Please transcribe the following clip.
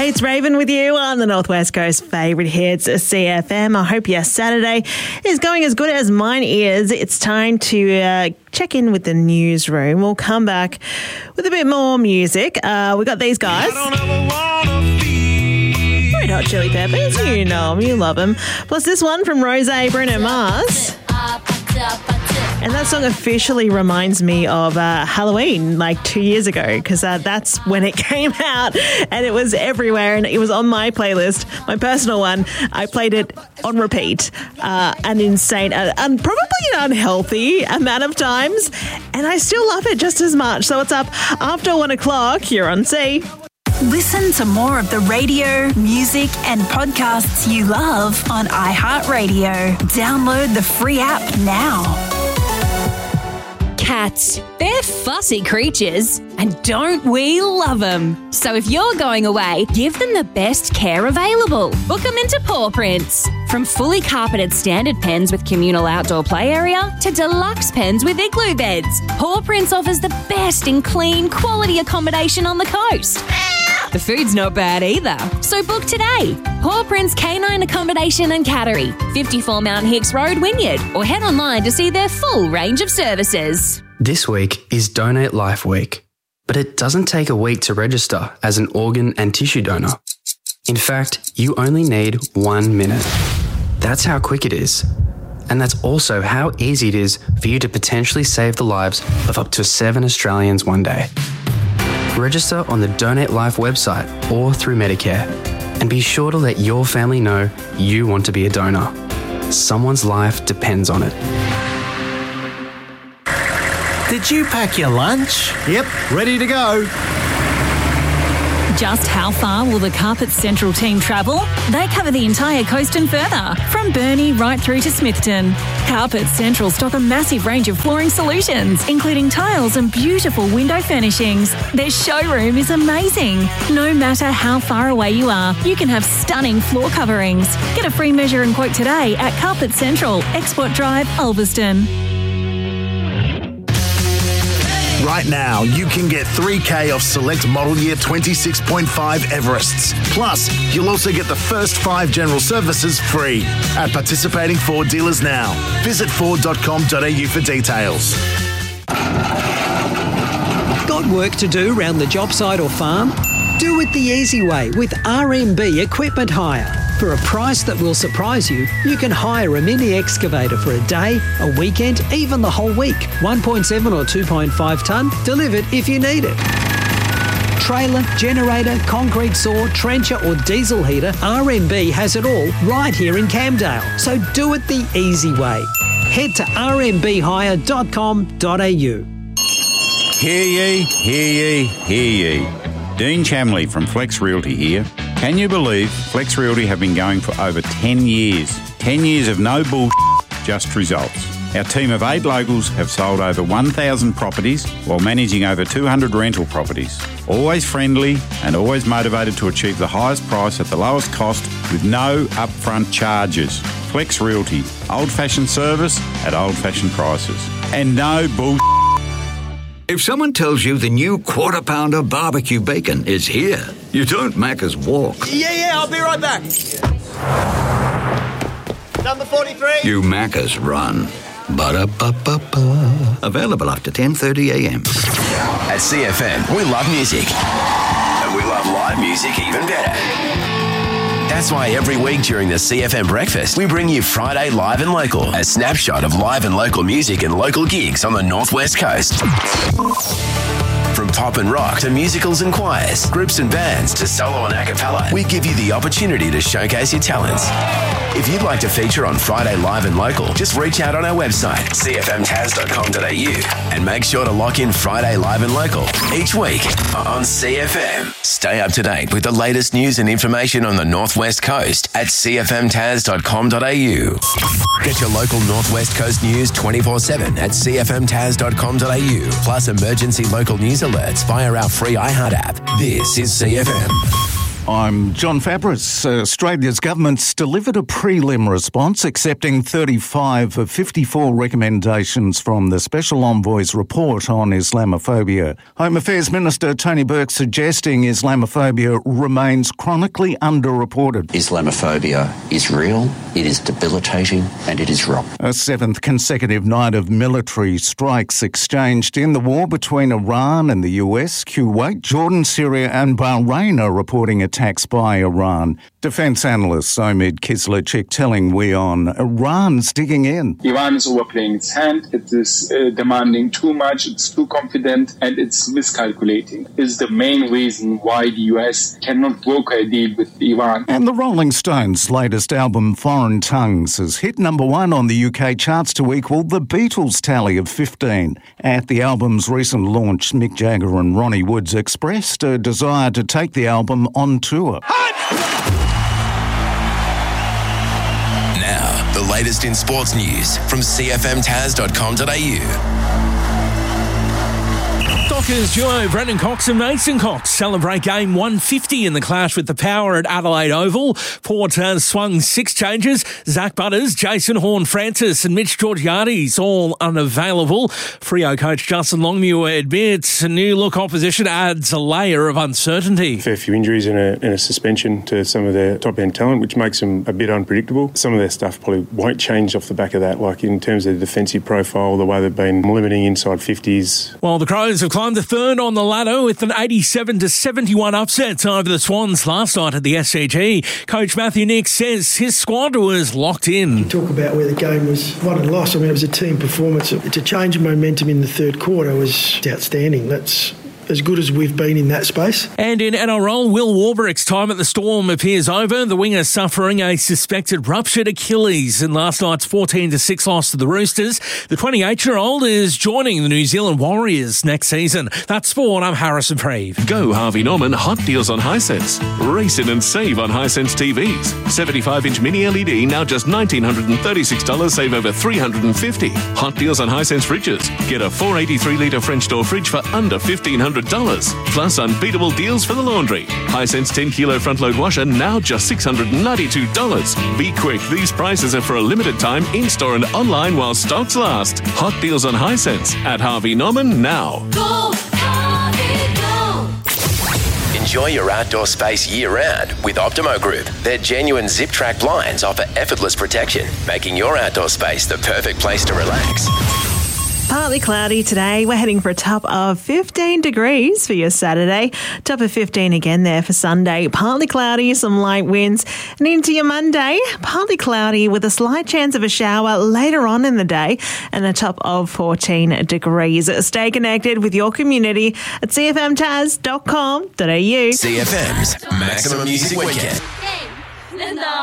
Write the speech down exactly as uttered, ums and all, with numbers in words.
Hey, it's Raven with you on the Northwest Coast favourite hits, C F M. I hope your Saturday is going as good as mine is. It's time to uh, check in with the newsroom. We'll come back with a bit more music. Uh, we got these guys. Red Hot Chili Peppers, you know them, you love them. Plus this one from Rose, Bruno Mars. And that song officially reminds me of uh, Halloween, like two years ago, because uh, that's when it came out and it was everywhere and it was on my playlist, my personal one. I played it on repeat, uh, an insane, uh, and probably an unhealthy amount of times, and I still love it just as much. So it's up after one o'clock. You're on C. Listen to more of the radio, music and podcasts you love on iHeartRadio. Download the free app now. Cats. They're fussy creatures, and don't we love them? So if you're going away, give them the best care available. Book them into Paw Prints. From fully carpeted standard pens with communal outdoor play area to deluxe pens with igloo beds, Paw Prints offers the best in clean, quality accommodation on the coast. The food's not bad either, so book today. Paw Prints Canine Accommodation and Cattery, fifty-four Mount Hicks Road, Wynyard, or head online to see their full range of services. This week is Donate Life Week, but it doesn't take a week to register as an organ and tissue donor. In fact, you only need one minute. That's how quick it is. And that's also how easy it is for you to potentially save the lives of up to seven Australians one day. Register on the Donate Life website or through Medicare, and be sure to let your family know you want to be a donor. Someone's life depends on it. Did you pack your lunch? Yep, ready to go. Just how far will the Carpet Central team travel? They cover the entire coast and further, from Burnie right through to Smithton. Carpet Central stock a massive range of flooring solutions, including tiles and beautiful window furnishings. Their showroom is amazing. No matter how far away you are, you can have stunning floor coverings. Get a free measure and quote today at Carpet Central, Export Drive, Ulverston. Right now, you can get three K off select model year twenty-six point five Everests. Plus, you'll also get the first five general services free at participating Ford dealers now. Visit ford dot com dot a u for details. Got work to do around the job site or farm? Do it the easy way with R M B Equipment Hire. For a price that will surprise you, you can hire a mini excavator for a day, a weekend, even the whole week. one point seven or two point five tonne, delivered if you need it. Trailer, generator, concrete saw, trencher or diesel heater, R M B has it all right here in Camdale. So do it the easy way. Head to r m b hire dot com dot a u. Hear ye, hear ye, hear ye. Dean Chamley from Flex Realty here. Can you believe Flex Realty have been going for over ten years? ten years of no bullshit, just results. Our team of eight locals have sold over one thousand properties while managing over two hundred rental properties. Always friendly and always motivated to achieve the highest price at the lowest cost with no upfront charges. Flex Realty, old-fashioned service at old-fashioned prices. And no bullshit. If someone tells you the new Quarter Pounder barbecue bacon is here, you don't Macca's walk. Yeah, yeah, I'll be right back. Number forty-three. You Macca's run. Ba-da-ba-ba-ba. Available after ten thirty a m. At C F M, we love music. And we love live music even better. That's why every week during the C F M Breakfast, we bring you Friday Live and Local, a snapshot of live and local music and local gigs on the Northwest Coast. From pop and rock to musicals and choirs, groups and bands to solo and a cappella, we give you the opportunity to showcase your talents. If you'd like to feature on Friday Live and Local, just reach out on our website, c f m taz dot com dot a u, and make sure to lock in Friday Live and Local each week on C F M. Stay up to date with the latest news and information on the Northwest Coast at c f m taz dot com dot a u. Get your local Northwest Coast news twenty-four seven at c f m taz dot com dot a u, plus emergency local news alerts via our free iHeart app. This is C F M. I'm John Fabris. Australia's government's delivered a prelim response accepting thirty-five of fifty-four recommendations from the Special Envoy's report on Islamophobia. Home Affairs Minister Tony Burke suggesting Islamophobia remains chronically underreported. Islamophobia is real, it is debilitating, and it is wrong. A seventh consecutive night of military strikes exchanged in the war between Iran and the U S. Kuwait, Jordan, Syria and Bahrain are reporting attacks by Iran. Defence analyst Omid Kislechik telling WION, Iran's digging in. Iran is overplaying its hand. It is uh, demanding too much. It's too confident and it's miscalculating. Is the main reason why the U S cannot broker a deal with Iran. And the Rolling Stones' latest album, Foreign Tongues, has hit number one on the U K charts to equal the Beatles' tally of fifteen. At the album's recent launch, Mick Jagger and Ronnie Woods expressed a desire to take the album on tour. Now, the latest in sports news from c f m taz dot com dot a u. Dockers duo Brendan Cox and Mason Cox celebrate game one fifty in the clash with the Power at Adelaide Oval. Port uh, swung six changes. Zach Butters, Jason Horne-Francis and Mitch Georgiades all unavailable. Freo coach Justin Longmuir admits a new look opposition adds a layer of uncertainty. Fair few injuries and a, and a suspension to some of their top-end talent, which makes them a bit unpredictable. Some of their stuff probably won't change off the back of that, like in terms of the defensive profile, the way they've been limiting inside fifties. While the Crows have climbed to third on the ladder with an eighty-seven to seventy-one upset over the Swans last night at the S C G. Coach Matthew Nicks says his squad was locked in. You talk about where the game was won and lost. I mean, it was a team performance. To change of momentum in the third quarter was outstanding. That's as good as we've been in that space. And in N R L, Will Warbrick's time at the Storm appears over. The winger suffering a suspected ruptured Achilles in last night's fourteen to six loss to the Roosters. The twenty-eight-year-old is joining the New Zealand Warriors next season. That's sport. I'm Harrison Preeve. Go Harvey Norman hot deals on Hisense. Race in and save on Hisense T Vs. seventy-five inch mini L E D now just one thousand nine hundred thirty-six dollars, save over three hundred fifty dollars. Hot deals on Hisense fridges. Get a four hundred eighty-three litre French door fridge for under fifteen hundred dollars. Plus unbeatable deals for the laundry. Hisense ten kilo front load washer now just six hundred ninety-two dollars. Be quick, these prices are for a limited time in-store and online while stocks last. Hot deals on Hisense at Harvey Norman now. Go, Harvey, go. Enjoy your outdoor space year-round with Optimo Group. Their genuine zip-track blinds offer effortless protection, making your outdoor space the perfect place to relax. Partly cloudy today. We're heading for a top of fifteen degrees for your Saturday. Top of fifteen again there for Sunday. Partly cloudy, some light winds. And into your Monday, partly cloudy with a slight chance of a shower later on in the day and a top of fourteen degrees. Stay connected with your community at c f m taz dot com dot a u. C F M's Maximum Music Weekend.